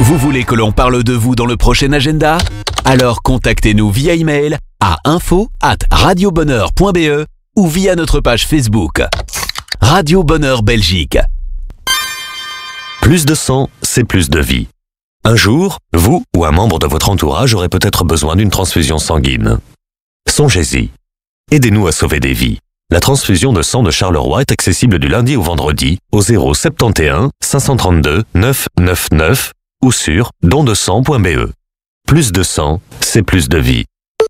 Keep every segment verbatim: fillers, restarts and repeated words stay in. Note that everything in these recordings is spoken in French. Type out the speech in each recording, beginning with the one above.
Vous voulez que l'on parle de vous dans le prochain agenda? Alors contactez-nous via email à info arobase radiobonheur point b e ou via notre page Facebook. Radio Bonheur Belgique. Plus de sang, c'est plus de vie. Un jour, vous ou un membre de votre entourage aurait peut-être besoin d'une transfusion sanguine. Songez-y. Aidez-nous à sauver des vies. La transfusion de sang de Charleroi est accessible du lundi au vendredi au zéro sept un cinq cent trente-deux neuf cent quatre-vingt-neuf ou sur don de sang point b e. Plus de sang, c'est plus de vie.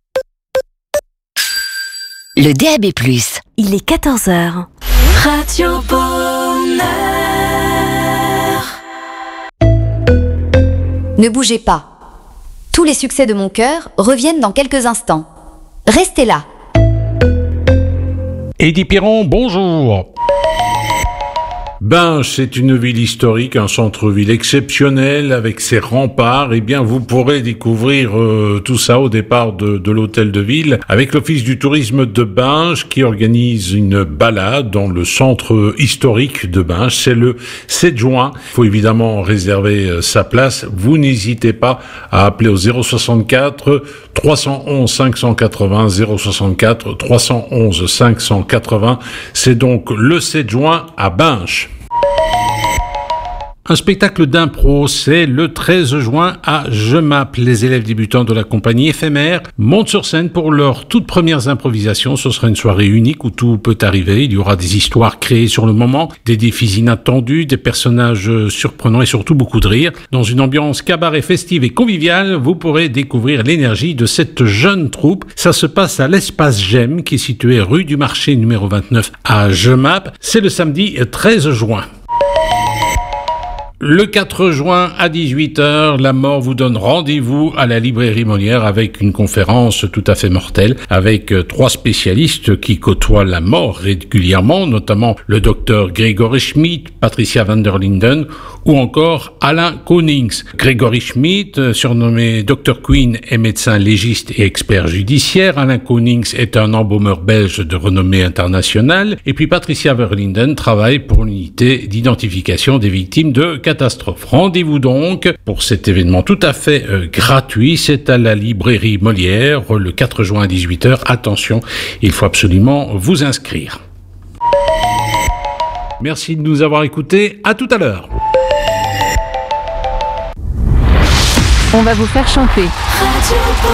Le D A B plus. Il est quatorze heures. Radio Bonheur. Ne bougez pas. Tous les succès de mon cœur reviennent dans quelques instants. Restez là. Eddie Piron, bonjour. Binche, c'est une ville historique, un centre-ville exceptionnel avec ses remparts. Eh bien, vous pourrez découvrir euh, tout ça au départ de, de l'hôtel de ville avec l'Office du tourisme de Binche qui organise une balade dans le centre historique de Binche. C'est le sept juin. Il faut évidemment réserver euh, sa place. Vous n'hésitez pas à appeler au zéro soixante-quatre trois cent onze cinq cent quatre-vingts, zéro soixante-quatre trois cent onze cinq cent quatre-vingts. C'est donc le sept juin à Binche. Un spectacle d'impro, c'est le treize juin à Jemap. Les élèves débutants de la compagnie éphémère montent sur scène pour leurs toutes premières improvisations. Ce sera une soirée unique où tout peut arriver. Il y aura des histoires créées sur le moment, des défis inattendus, des personnages surprenants et surtout beaucoup de rire. Dans une ambiance cabaret festive et conviviale, vous pourrez découvrir l'énergie de cette jeune troupe. Ça se passe à l'Espace Gemme qui est situé rue du Marché numéro vingt-neuf à Jemap. C'est le samedi treize juin. Le quatre juin à dix-huit heures, la mort vous donne rendez-vous à la librairie Molière avec une conférence tout à fait mortelle avec trois spécialistes qui côtoient la mort régulièrement, notamment le docteur Grégory Schmitt, Patricia van der Linden ou encore Alain Konings. Grégory Schmitt, surnommé docteur Queen, est médecin légiste et expert judiciaire. Alain Konings est un embaumeur belge de renommée internationale. Et puis Patricia van der Linden travaille pour l'unité d'identification des victimes de catastrophes. Rendez-vous donc pour cet événement tout à fait euh, gratuit. C'est à la librairie Molière le quatre juin à dix-huit heures. Attention, il faut absolument vous inscrire. Merci de nous avoir écoutés. À tout à l'heure. On va vous faire chanter.